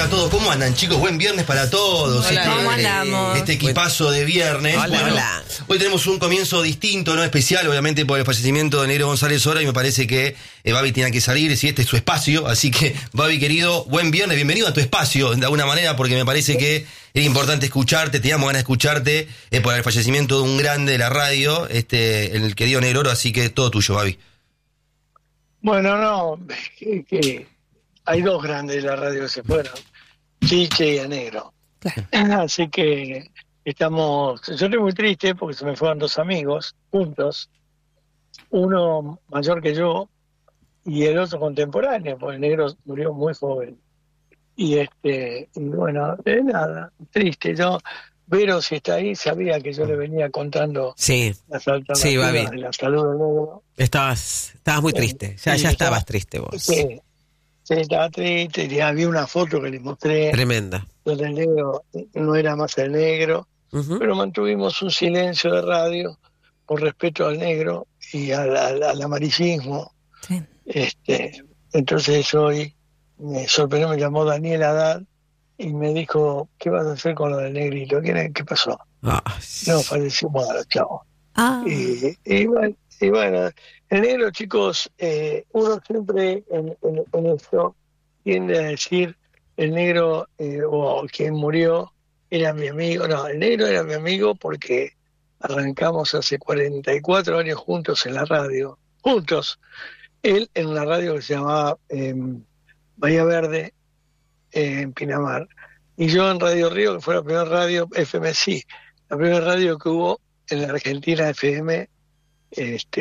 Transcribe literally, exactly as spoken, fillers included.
para todos. ¿Cómo andan, chicos? Buen viernes para todos. Hola, este, ¿cómo andamos? Este equipazo de viernes. Hola, Bueno, hola. Hoy tenemos un comienzo distinto, no especial, obviamente por el fallecimiento de Negro González Sora, y me parece que eh, Babi tiene que salir, si este es su espacio. Así que, Babi, querido, buen viernes, bienvenido a tu espacio, de alguna manera, porque me parece que era importante escucharte, teníamos ganas de escucharte eh, por el fallecimiento de un grande de la radio, este el querido Negro Oro, así que todo tuyo, Babi. Bueno, no, que, que hay dos grandes de la radio que se fueron, Chiche y a Negro. Claro. Así que estamos, yo estoy muy triste porque se me fueron dos amigos juntos, uno mayor que yo y el otro contemporáneo, porque el Negro murió muy joven. Y este, y bueno, de nada, triste. Yo, Vero, si está ahí, sabía que yo le venía contando Sí, las sí, alternativas Babi. de la salud del Negro. Estabas, estabas muy triste. Ya, Sí, ya estabas estaba- triste vos. Sí, sí, estaba triste, ya había una foto que les mostré, Tremenda. donde el Negro no era más el Negro, Ujú. pero mantuvimos un silencio de radio por respeto al Negro y al, al- al amarillismo. Sí. Este, entonces hoy me sorprendió, me llamó Daniel Haddad y me dijo, ¿qué vas a hacer con lo del Negrito? ¿Qué, qué pasó? Ah, No, falleció, bueno, chao. ah. Y, y bueno, y bueno, el Negro, chicos, eh, uno siempre en, en, en esto tiende a decir, el Negro eh, o quien murió era mi amigo. No, el Negro era mi amigo porque arrancamos hace cuarenta y cuatro años juntos en la radio, juntos. Él en una radio que se llamaba eh, Bahía Verde, eh, en Pinamar, y yo en Radio Río, que fue la primera radio F M C, la primera radio que hubo en la Argentina F M, este,